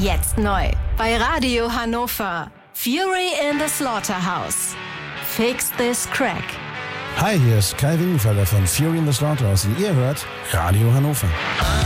Jetzt neu bei Radio Hannover. Fury in the Slaughterhouse. Fix this crack. Hi, hier ist Kai Wingenfelder von Fury in the Slaughterhouse und ihr hört Radio Hannover.